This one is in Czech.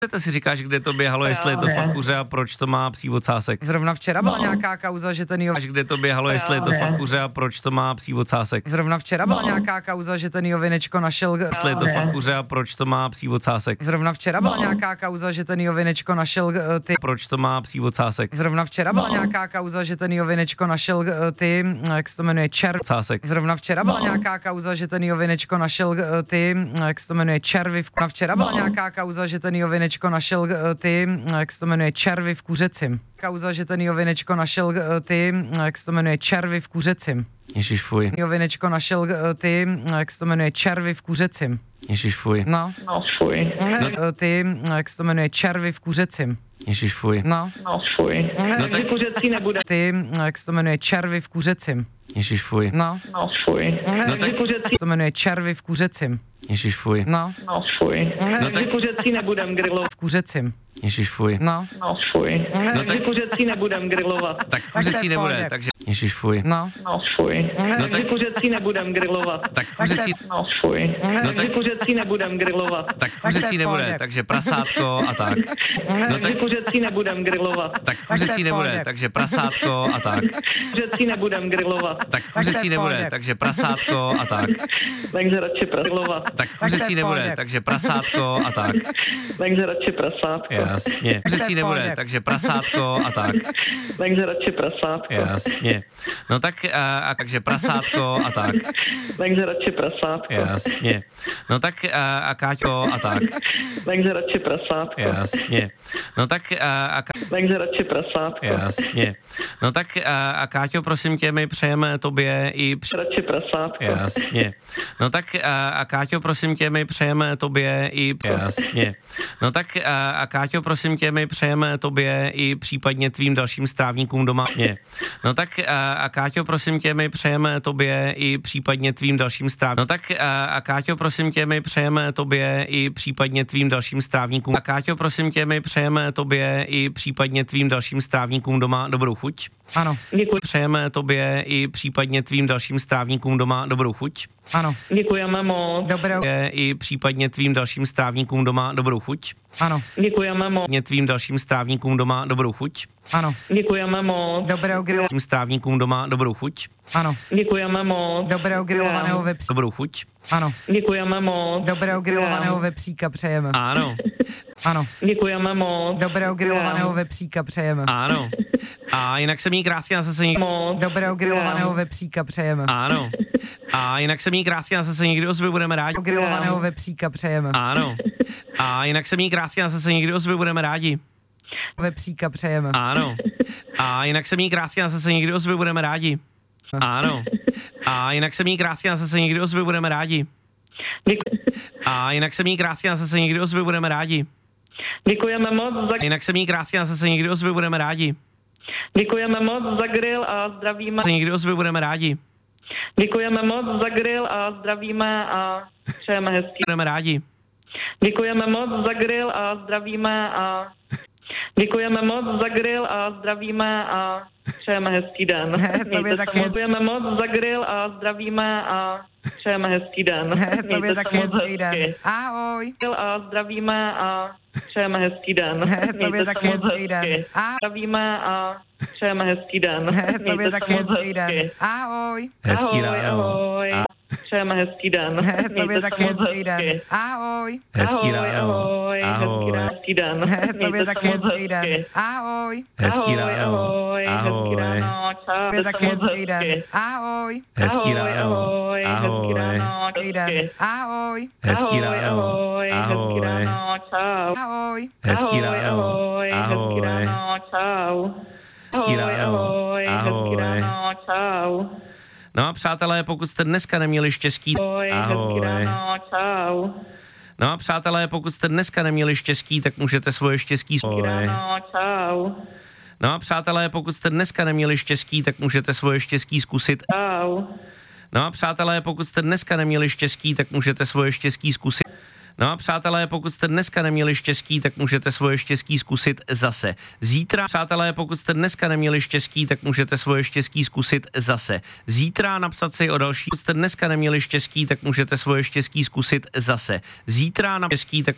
Ty si říkáš, kde to běhalo, jestli je to fakt kuře a proč to má psí ocásek. Zrovna včera byla nějaká kauza, že ten Až kde to běhalo, jestli je to fakt kuře a proč to má psí ocásek. Zrovna včera byla nějaká kauza, že ten Jovinečko našel... Jestli je to fakt kuře a proč to má psí ocásek. Zrovna včera byla nějaká kauza, že ten Jovinečko našel ty... Proč to má psí ocásek. Zrovna včera byla nějaká kauza, že ten Jovinečko našel ty, jak se to jmenuje, Ocásek. Zrovna včera byla nějaká kauza, že ten Jovinečko našel ty, jak se to jmenuje, červy v... Včera byla nějaká kauza, že ten Jovinečko našel ty, jak se to jmenuje, červy v kuřecím. Kauza, že ten Jovinečko našel ty, jak se to jmenuje, červy v kuřecím. Ježiš, fuj. Jovinečko našel ty, jak se to jmenuje, červy v kuřecím. Ježiš, fuj. No, fuj. ty, jak se to jmenuje, červy v kuřecím. Ježiš, fuj. No, fuj. No tak Kuřecí nebude. ty, jak se to jmenuje, červy v kuřecím. Ježiš, fuj. No, fuj. No tak Kuřecí. to jmenuje červy v kuřecím. Ježiš, fuj. No, fuj. No tak Kuřecí nebudem grilovat. v kuřecím. Ježiš, fuj. No, Fuj. No tak Kuřecí nebudem grilovat. tak kuřecí nebude, takže Ježiš, fuj. no, Fuj. No tak Kuřecí nebudem grilovat. tak kuřecí Fuj. No tak Kuřecí nebudem grilovat. tak kuřecí nebude, takže prasátko a tak. No tak Kuřecí nebudem grilovat. tak kuřecí nebude, takže prasátko a tak. Kuřecí nebudem grilovat. Tak kuřecí nebude, takže prasátko a tak. Takže radši grilovat. Tak kuřecí nebude, takže prasátko a tak. Takže radši prasátko. Jasně. Kuřecí nebude, takže prasátko a tak. Takže radši prasátko. Jasně. No tak a takže prasátko a tak. Takže radši prasátko. Jasně. No tak a Káťo a tak. Takže radši prasátko. Jasně. No tak Takže radši prasátko. jasně. No tak a Káťo, prosím tě, my přejeme tobě i Radši prasátko. jasně. No tak a Káťo, prosím tě, my přejeme tobě i jasně. No tak a Káťo, prosím tě, my přejeme tobě i případně tvým dalším strávníkům doma. No tak a Káťo, prosím tě, my přejeme tobě i případně tvým dalším strávníkům. No tak a Káťo, prosím tě, my přejeme tobě i případně tvým dalším strávníkům. A Káťo, prosím tě, my přejeme tobě i případně tvým dalším strávníkům doma dobrou chuť. ano, Děkuji. Přejeme tobě i případně tvým dalším strávníkům doma dobrou chuť. ano, Děkujeme moc. dobrou, I případně tvým dalším strávníkům doma dobrou chuť. ano, Děkujeme moc. Tvým dalším strávníkům doma dobrou chuť. ano, Děkujeme moc. dobrého grill, Tvým strávníkům doma dobrou chuť. ano, Děkujeme moc. dobrého grillovaného vepříka, Dobrou chuť. ano, Děkujeme moc. dobrého grillovaného vepříka přejeme, Ano. ano, Děkujeme moc. dobrého grillovaného vepříka přejeme, Ano. A jinak se mí krásně na zase někdy. Moc. dobrého grillovaného vepříka přejeme, Ano. A jinak se mí krásně na zase někdy ozvy, budeme rádi. grillovaného vepříka přejeme, Ano. A jinak se mí krásně na zase někdy ozvy, budeme rádi. vepříka přejeme, Ano. A jinak se mí krásně na zase někdy ozvy, budeme rádi. Ano. A jinak se mí krásně na zase někdy ozvy, budeme rádi. A jinak se mí krásně na zase někdy ozvy, budeme rádi. Děkujeme moc za, Jinak se mí krásně na zase někdy ozvy, budeme rádi. děkujeme moc za grill a zdravíme. Se někdy ozvy, budeme rádi. Děkujeme moc za grill a zdravíme a přejeme hezký. Budeme rádi. Děkujeme moc za grill a zdravíme a děkujeme moc za grill a zdravíme a přejeme hezký den. Tobě Mějte taky se moc. Děkujeme moc za grill a zdravíme a přejeme hezký den. tobě Mějte taky se moc hezký den, hezky. ahoj, Grill a zdravíme a přejeme hezký den. tobě Mějte taky se moc hezký den, hezky. ahoj, Zdravíme a přejeme hezký den. tobě Mějte taky se moc hezký den, hezky. ahoj, Hezký Ahoj, ráno. ahoj. Přejeme hezký den. tobě Mějte se taky moc hezký den, hezky. ahoj, Hezký Ahoj, ráno. ahoj, Ahoj. hezký den. tobě Mějte taky se moc hezký den, hezky. ahoj, Hezký Ahoj, ráno. ahoj, hezký Ahoj. ráno, čau. tobě taky hezký den, ahoj, Hezký Ahoj, ráno. ahoj, hezký Ahoj. ráno, hezký den, hezky. ahoj, Hezký Ahoj, ráno. ahoj, hezký Ahoj. ráno, čau. ahoj, Hezký Ahoj, ráno. ahoj, hezký Ahoj. ráno, čau. Hezký Ahoj, ráno. ahoj, hezký Ahoj. ráno, čau. No a přátelé, pokud jste dneska neměli štěstí. Ahoj, hezký ráno, čau. No a přátelé, pokud jste dneska neměli štěstí, tak můžete svoje štěstí. Hezký ráno, čau. No a přátelé, pokud jste dneska neměli štěstí, tak můžete svoje štěstí zkusit. Čau. No a přátelé, pokud jste dneska neměli štěstí, tak můžete svoje štěstí zkusit. No a přátelé, pokud jste dneska neměli štěstí, tak můžete svoje štěstí zkusit zase. Zítra, přátelé, pokud jste dneska neměli štěstí, tak můžete svoje štěstí zkusit zase. Zítra napsat si o další. Pokud jste dneska neměli štěstí, tak můžete svoje štěstí zkusit zase. Zítra na štěstí, tak